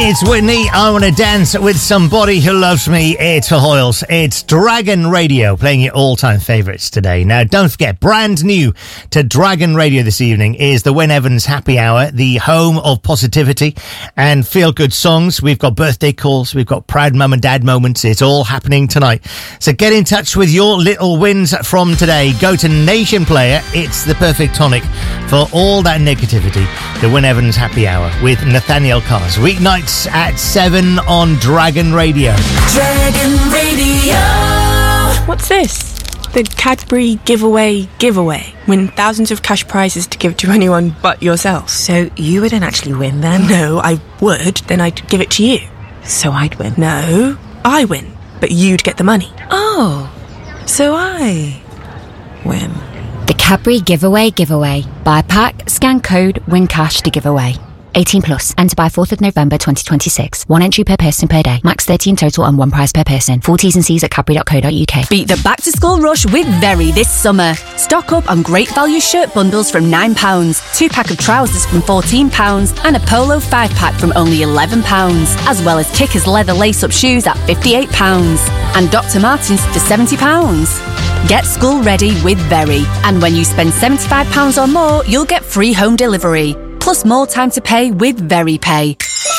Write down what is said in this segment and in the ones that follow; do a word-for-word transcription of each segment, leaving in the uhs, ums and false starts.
It's Whitney. I want to dance with somebody who loves me. It's for Hoyles. It's Dragon Radio playing your all-time favourites today. Now, don't forget, brand new to Dragon Radio this evening is the Wyn Evans Happy Hour, the home of positivity and feel-good songs. We've got birthday calls. We've got proud mum and dad moments. It's all happening tonight. So get in touch with your little wins from today. Go to Nation Player. It's the perfect tonic for all that negativity. The Wyn Evans Happy Hour with Nathaniel Cars. Weeknights at seven on Dragon Radio. Dragon Radio. What's this? The Cadbury giveaway giveaway. Win thousands of cash prizes to give to anyone but yourself. So you wouldn't actually win then? No, I would. Then I'd give it to you. So I'd win? No, I win. But you'd get the money. Oh, so I win. The Cadbury giveaway giveaway. Buy a pack, scan code, win cash to give away. eighteen plus. Enter by fourth of November twenty twenty-six. One entry per person per day. Max thirteen total and one prize per person. Full T's and C's at cadbury dot co dot uk. Beat the back to school rush with Very this summer. Stock up on great value shirt bundles from nine pounds, two pack of trousers from fourteen pounds and a polo five pack from only eleven pounds, as well as Kickers leather lace-up shoes at fifty-eight pounds and Doctor Martens for seventy pounds. Get school ready with Very, and when you spend seventy-five pounds or more, you'll get free home delivery. Plus more time to pay with Very Pay.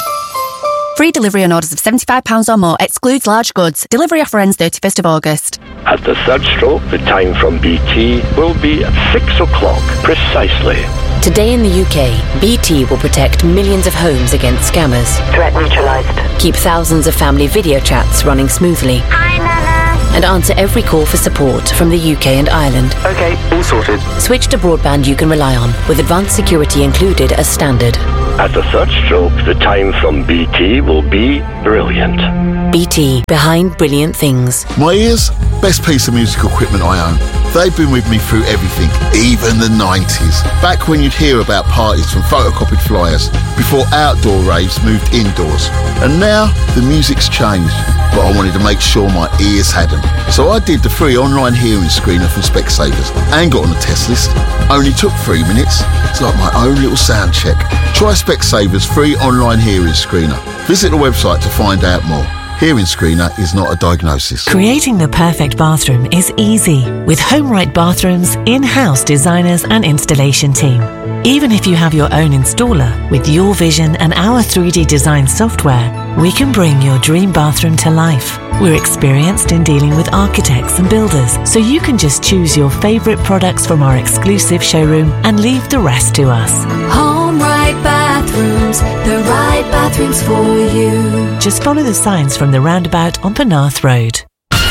Free delivery on orders of seventy-five pounds or more. Excludes large goods. Delivery offer ends thirty-first of August. At the third stroke, the time from B T will be at six o'clock precisely. Today in the U K, B T will protect millions of homes against scammers. Threat neutralised. Keep thousands of family video chats running smoothly. Hi, Nana. And answer every call for support from the U K and Ireland. Okay, all sorted. Switch to broadband you can rely on, with advanced security included as standard. At the third stroke, the time from B T will be brilliant. B T, behind brilliant things. My ears, best piece of musical equipment I own. They've been with me through everything, even the nineties. Back when you'd hear about parties from photocopied flyers, before outdoor raves moved indoors. And now, the music's changed, but I wanted to make sure my ears hadn't. So I did the free online hearing screener from Specsavers and got on the test list. Only took three minutes. It's like my own little sound check. Try Specsavers free online hearing screener. Visit the website to find out more. Hearing screener is not a diagnosis. Creating the perfect bathroom is easy with HomeRight Bathrooms in-house designers and installation team. Even if you have your own installer, with your vision and our three D design software, we can bring your dream bathroom to life. We're experienced in dealing with architects and builders, so you can just choose your favourite products from our exclusive showroom and leave the rest to us. HomeRight Bathrooms, the right bathrooms for you. Just follow the signs from the roundabout on Penarth Road.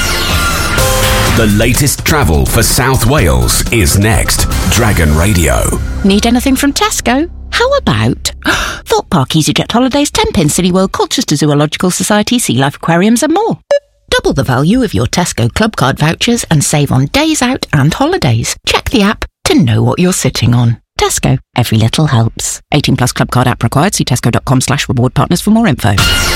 The latest travel for South Wales is next. Dragon Radio. Need anything from Tesco? How about Thorpe Park EasyJet Holidays, Tenpin, City World, Colchester Zoological Society, Sea Life Aquariums and more. Double the value of your Tesco Club Card vouchers and save on days out and holidays. Check the app to know what you're sitting on. Tesco, every little helps. eighteen plus Club Card app required. See tesco.com slash reward partners for more info.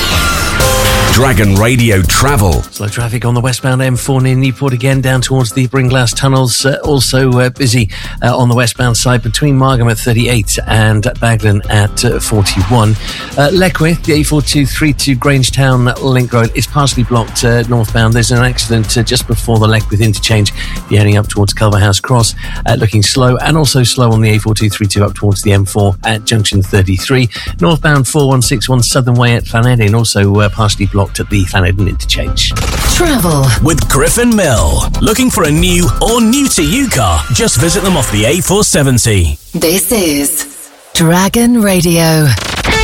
Dragon Radio Travel. Slow traffic on the westbound M four near Newport again, down towards the Bringlass tunnels. Uh, also uh, busy uh, on the westbound side between Margam at thirty-eight and Baglan at uh, forty-one. Uh, Leckwith, the A four two three two Grangetown Link Road is partially blocked uh, northbound. There's an accident uh, just before the Leckwith interchange. You're heading up towards Culverhouse Cross, uh, looking slow, and also slow on the A four two three two up towards the M four at junction thirty-three. Northbound four one six one Southern Way at Llanedin, also uh, partially blocked at the Llanedin interchange. Travel with Griffin Mill. Looking for a new or new to you car? Just visit them off the A four seventy. This is Dragon Radio.